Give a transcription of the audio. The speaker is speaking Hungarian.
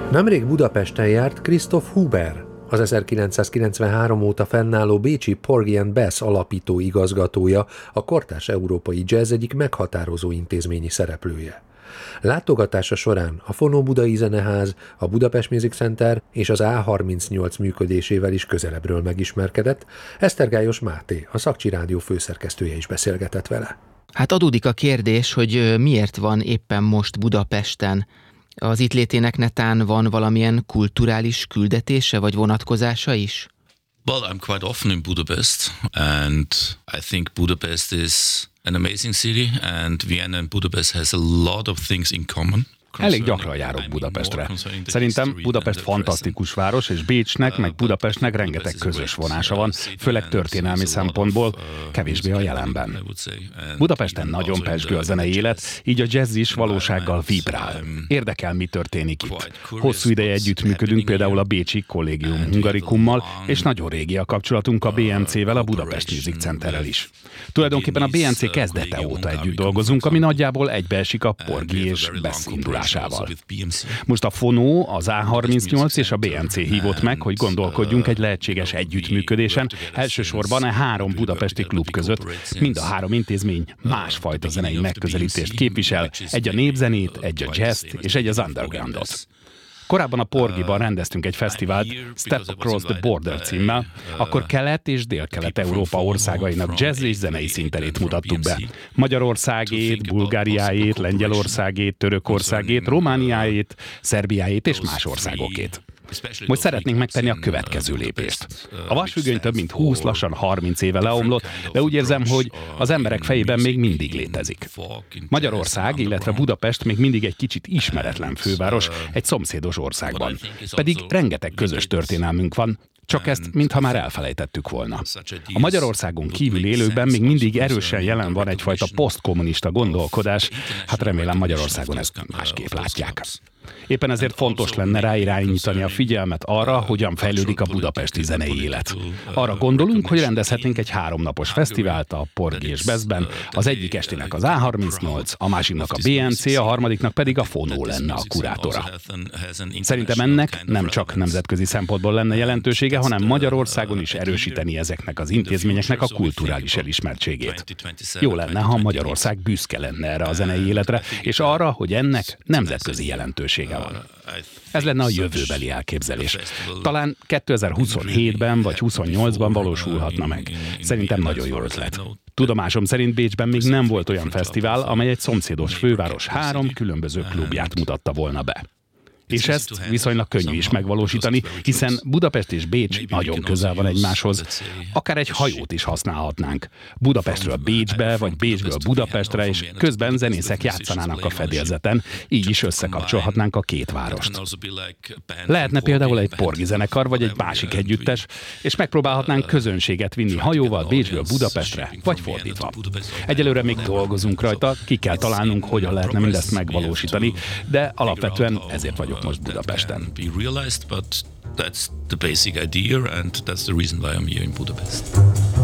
Nemrég Budapesten járt Christoph Huber, az 1993 óta fennálló bécsi Porgy and Bess alapító igazgatója, a kortárs európai jazz egyik meghatározó intézményi szereplője. Látogatása során a Fonó Budai Zeneház, a Budapest Music Center és az A38 működésével is közelebbről megismerkedett. Esztergályos Máté, a Szakcsi Rádió főszerkesztője is beszélgetett vele. Hát adódik a kérdés, hogy miért van éppen most Budapesten. Az itt létének netán van valamilyen kulturális küldetése vagy vonatkozása is? Well, I'm quite often in Budapest, and I think Budapest is an amazing city, and Vienna and Budapest has a lot of things in common. Elég gyakran járok Budapestre. Szerintem Budapest fantasztikus város, és Bécsnek meg Budapestnek rengeteg közös vonása van, főleg történelmi szempontból, kevésbé a jelenben. Budapesten nagyon pezsgő a zenei élet, így a jazz is valósággal vibrál. Érdekel, mi történik itt. Hosszú ideje együttműködünk például a bécsi Collegium Hungaricummal, és nagyon régi a kapcsolatunk a BMC-vel, a Budapest Music Centerrel is. Tulajdonképpen a BMC kezdete óta együtt dolgozunk, ami nagyjából egybeesik a Porgy és Bess indulásával. Most a Fonó, az A38 és a BMC hívott meg, hogy gondolkodjunk egy lehetséges együttműködésen, elsősorban a három budapesti klub között. Mind a három intézmény másfajta zenei megközelítést képvisel, egy a népzenét, egy a jazzt és egy az undergroundot. Korábban a Porgyban rendeztünk egy fesztivált, Step Across the Border címmel, akkor Kelet- és Dél-Kelet-Európa országainak jazz és zenei színterét mutattuk be. Magyarországét, Bulgáriájét, Lengyelországét, Törökországét, Romániájét, Szerbiájét és más országokét. Most szeretnénk megtenni a következő lépést. A vasfüggöny több mint 20, lassan 30 éve leomlott, de úgy érzem, hogy az emberek fejében még mindig létezik. Magyarország, illetve Budapest még mindig egy kicsit ismeretlen főváros egy szomszédos országban. Pedig rengeteg közös történelmünk van, csak ezt mintha már elfelejtettük volna. A Magyarországon kívül élőkben még mindig erősen jelen van egyfajta posztkommunista gondolkodás, hát remélem Magyarországon ezt másképp látják. Éppen ezért fontos lenne ráirányítani a figyelmet arra, hogyan fejlődik a budapesti zenei élet. Arra gondolunk, hogy rendezhetnénk egy 3 napos fesztivált a Porgy és Bessben, az egyik estének az A38, a másiknak a BMC, a harmadiknak pedig a Fonó lenne a kurátora. Szerintem ennek nem csak nemzetközi szempontból lenne jelentősége, hanem Magyarországon is erősíteni ezeknek az intézményeknek a kulturális elismertségét. Jó lenne, ha Magyarország büszke lenne erre a zenei életre, és arra, hogy ennek nemzetközi jelentősége van. Ez lenne a jövőbeli elképzelés. Talán 2027-ben vagy 28-ban valósulhatna meg. Szerintem nagyon jó ötlet. Tudomásom szerint Bécsben még nem volt olyan fesztivál, amely egy szomszédos főváros 3 különböző klubját mutatta volna be. És ezt viszonylag könnyű is megvalósítani, hiszen Budapest és Bécs nagyon közel van egymáshoz. Akár egy hajót is használhatnánk. Budapestről Bécsbe, vagy Bécsből Budapestre, és közben zenészek játszanának a fedélzeten, így is összekapcsolhatnánk a két várost. Lehetne például egy Porgy zenekar, vagy egy másik együttes, és megpróbálhatnánk közönséget vinni hajóval Bécsből Budapestre, vagy fordítva. Egyelőre még dolgozunk rajta, ki kell találnunk, hogyan lehetne mindezt megvalósítani, de alapvetően ezért vagyok most Budapesten. That's the basic idea, and that's the reason why I'm here in Budapest.